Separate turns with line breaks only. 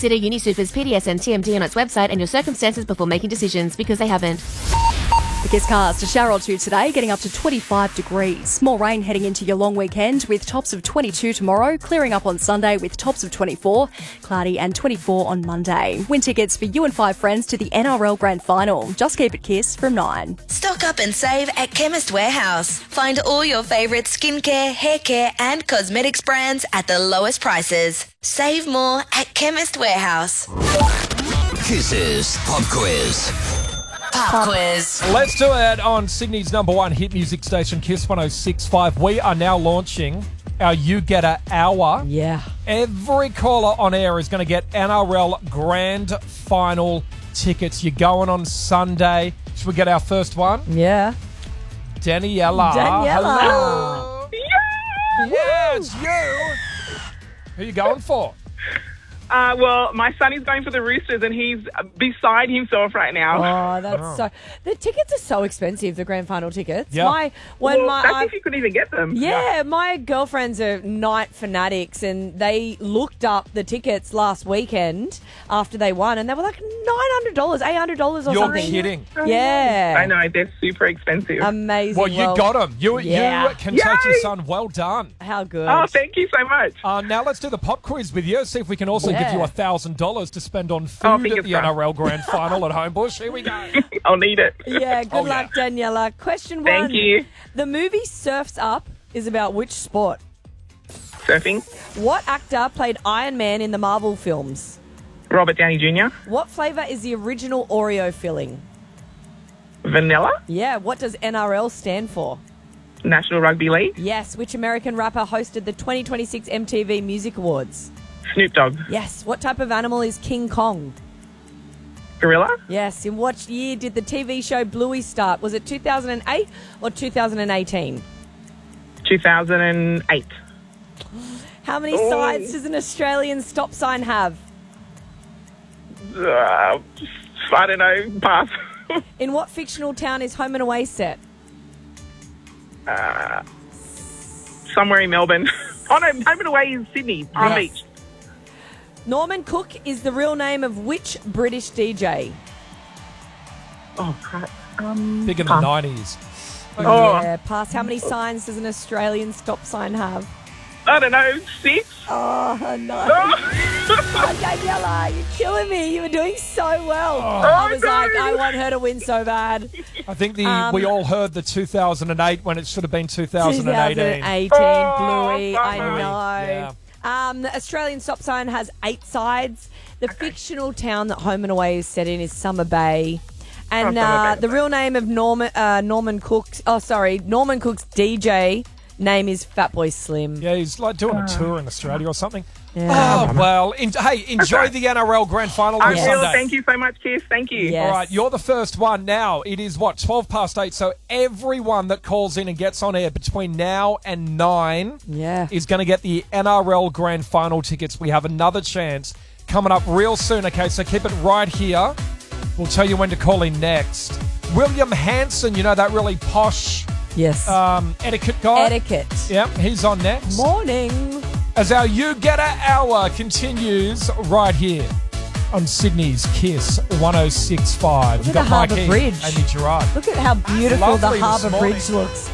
Consider UniSuper's PDS and TMD on its website and your circumstances before making decisions, because they haven't.
The Kiss cars to shower or two today, getting up to 25 degrees. More rain heading into your long weekend with tops of 22 tomorrow, clearing up on Sunday with tops of 24, cloudy and 24 on Monday. Win tickets for you and 5 friends to the NRL Grand Final. Just keep it Kiss from 9.
Stock up and save at Chemist Warehouse. Find all your favourite skincare, hair care and cosmetics brands at the lowest prices. Save more at Chemist Warehouse.
Kiss's Pop Quiz.
Pop quiz.
Let's do it on Sydney's #1 hit music station, Kiss 106.5. We are now launching our You Get a Hour.
Yeah.
Every caller on air is going to get NRL Grand Final tickets. You're going on Sunday. Should we get our first one?
Yeah.
Daniela.
Daniela.
Hello. Yeah, it's you. Who are you going for?
Well, my son is going for the Roosters and he's beside himself right now.
Oh, that's so... The tickets are so expensive, the grand final tickets.
Yeah.
That's if you could even get them.
Yeah, my girlfriends are night fanatics and they looked up the tickets last weekend after they won and they were like $900, $800 or
You're
something.
kidding.
Yeah.
I know, they're super expensive.
Amazing.
Well, you got them. You can take your
Yay!
son. Well done.
How good.
Oh, thank you so much.
Now let's do the pop quiz with you. See if we can also give you $1,000 to spend on food at
fingers
the
crossed.
NRL Grand Final at Homebush. Here we go.
I'll need it.
Yeah, good luck, Daniela. Question 1.
Thank you.
The movie Surf's Up is about which sport?
Surfing.
What actor played Iron Man in the Marvel films?
Robert Downey Jr.
What flavour is the original Oreo filling?
Vanilla.
Yeah, what does NRL stand for?
National Rugby League.
Yes, which American rapper hosted the 2026 MTV Music Awards?
Snoop Dogg.
Yes, what type of animal is King Kong?
Gorilla.
Yes, in what year did the TV show Bluey start? Was it 2008 or 2018?
2008.
How many sides does an Australian stop sign have?
I don't know. Pass.
In what fictional town is Home and Away set?
Somewhere in Melbourne. Oh no, Home and Away is Sydney, Palm
Yes.
Beach.
Norman Cook is the real name of which British DJ?
Oh crap.
Big in the 90s.
Oh.
Yeah, pass. How many signs does an Australian stop sign have?
I don't know, 6?
Oh, no. Oh, Daniela, you're killing me. You were doing so well. I was like, I want her to win so bad.
I think we all heard the 2008 when it should have been 2018.
2018, Bluey. I know.
Yeah.
The Australian stop sign has 8 sides. The fictional town that Home and Away is set in is Summer Bay. And
Summer Bay.
the real name of Norman Cook's DJ name is Fatboy Slim.
Yeah, he's like doing a tour in Australia or something.
Yeah.
Oh, well, enjoy the NRL Grand Final
I
this
will.
Sunday.
Thank you so much, Kiss. Thank you.
Yes.
All right, you're the first one now. It is, 12 past 8, so everyone that calls in and gets on air between now and 9 is going to get the NRL Grand Final tickets. We have another chance coming up real soon, okay? So keep it right here. We'll tell you when to call in next. William Hanson, you know, that really posh etiquette guy?
Etiquette.
Yep, he's on next.
Morning.
As our You Get a Hour continues right here on Sydney's Kiss 106.5.
Look at the Harbour Bridge.
Amy Gerard.
Look at how beautiful
Lovely
the
this
Harbour
morning.
Bridge looks.